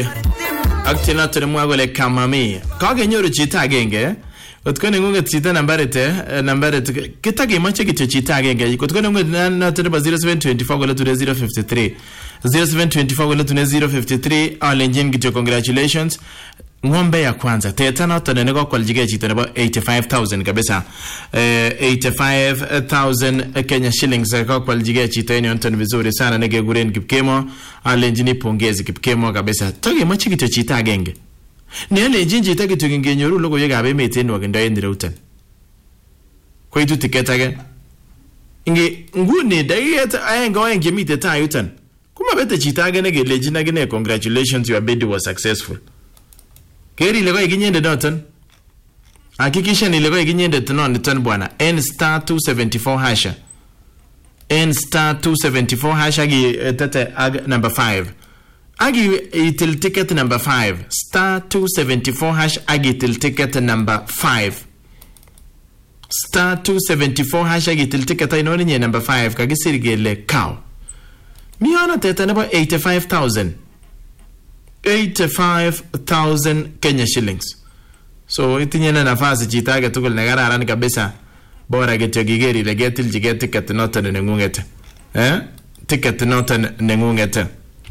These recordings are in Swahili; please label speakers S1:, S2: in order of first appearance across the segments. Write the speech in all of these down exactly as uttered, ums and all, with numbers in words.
S1: ak chenoto nemwa kole kamami kakenyoru chito agenge kotko nengunget chito nambarite nambarit kitakemoche kityo chito agenge kotko nengunget noto nebo zero seven two four kole tune zero five three zero seven two four kole tune zero five three alenjin kityo congratulations ng'ombe ya kwanza teta noto ne kokwaljiga chito nebo eighty-five thousand kabisa eh, eighty-five thousand Kenya shillings kokwaljiga chito ene onto vizuri sana negeguren Kipkemo alenjini pongezi Kipkemo kabisa takemoche kityo chito agenge ne alenjin chito kityo ngenyoru logoiwekab emet en wakindo en Reuton koitu ticket age inge nguni dakiket aeng aeng chemite ta yuton kumabete chito age negelejin agine congratulations your bid was successful. Keri ile kwa ikinyende noton. Hakikisha ni ile kwa ikinyende noton bwana. N star two seventy-four hasha. N star two seventy-four hasha agi tete ag number five. Agi itil ticket number five. Star two seventy-four hash agi itil ticket number five. Star two seventy-four hash agi itil ticket inoni nye number five. Kagisirigele cow. Miyana tete nebo eighty-five thousand. eighty-five thousand Kenya shillings. So itinye na nafasi chita age tugul ne kararan kabisa. Bora getyo gigeri le getil jige ticket noton nengunget. Eh? Ticket noton nengunget.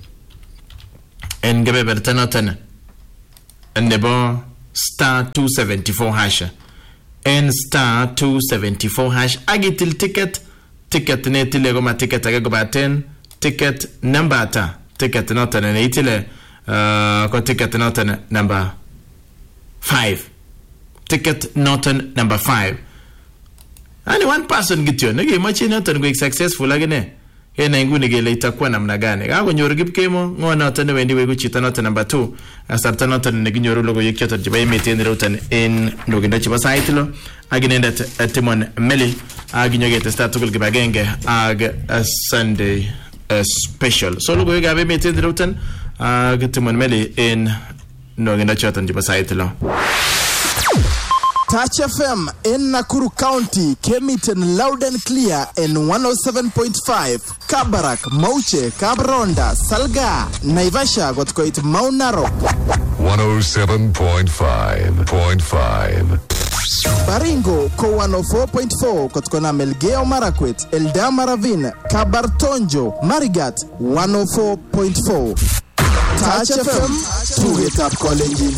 S1: En gebeberta noton. Nebo star two seventy-four hash. En star two seventy-four hash agitil ticket ticket ne tile goma ticket age goba ten ticket number ata ticket noton ne itile Uh, ko ticket noton number five. Ticket noton number five. Ani one person gityo nige machi noton go successful agene. Hena nguni gele itakuwa namna gani. Kakonyoru Kipkemo ngo noton ne wendi wego chita noton number two. Asarta noton ne ginyoru logo yekyoto jiba emete en Reuton en loginda chiba saitilo. Aginenda Timon Meli aginyoge testa tukul gibagenge ag Sunday uh, special. So logo yega emete en Reuton Uh, Timon Meli in Nogenda Chotan Jibasaitilo.
S2: Touch F M in Nakuru County came it in loud and clear in one oh seven point five. Kabarak, Mauche, Kabronda, Salga, Naivasha got quite Mount Narok.
S3: one oh seven point five point five.
S2: Baringo ko one oh four point four Kotkona Melgeo Marakwet, Eldama Ravine, Kabartonjo, Marigat one oh four point four. Touch F M, to it up calling.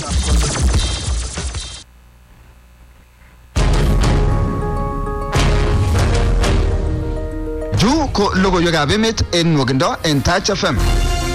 S4: Ju ko logo yoga bemit en Wogendo en Touch F M.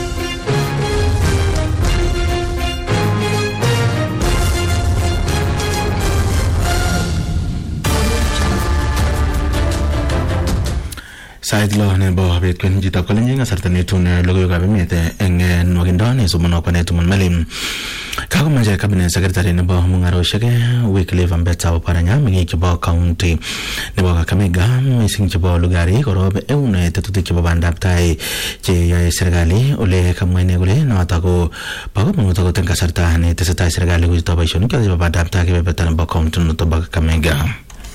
S1: Side law ne bo habet kwen jita kolenjinga sartani tune logo yoga bemete en Wogendo sumono kwane tumun melim. Kako manje cabinet secretary ne bo mungaro shege weekly vambeta oparanya mingi kibo county ne bo Kakamega missing kibo lugari korobe eune tetuti kibo bandaptai je ya serikali ole kamwene gole no atako bago muto ko tenka sarta ne tesata serikali ko to baishoni ka kibo bandaptai ke beta ne bo county no to ba Kakamega.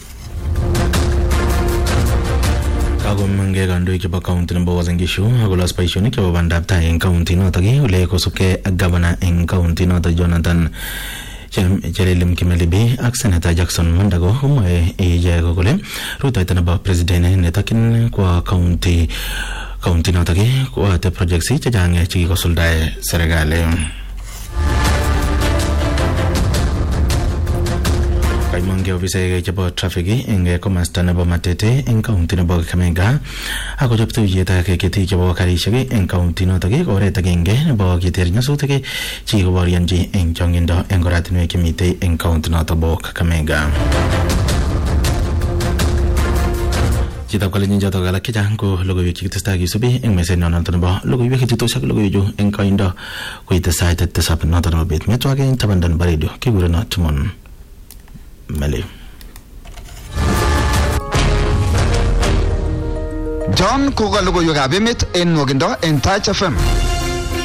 S1: Ako mange gando ikiba county number was ngishu agola spaishoni ke bandapta en county no tagi ule ko suke governor en county no ta Jonathan Jerelim Kimelibi ak Senator Jackson Mandago hume e jago gole ruta itana ba president ne takin kwa county county no tagi kwa te project si chajange chi ko suldae serikali. Kaimange officer jabo traffic enge komasta na ba matete en county na ba Kakamega ako joptu yeta ke keti jabo karishege en county no tage ore tagenge ba giternya sutege chi go varianji en jongindo en goratne kemite en county no to ba Kakamega. Jita kala ninja to gala kijang ko logo yiki testa gi subi en mesen no no ba logo yiki to sak logo yo en kaindo ko ite site te sap no to bit me to again tabandan barido ki gura no tumon Meli.
S4: John Koga logo yoga bemit en Wogendo en Touch F M.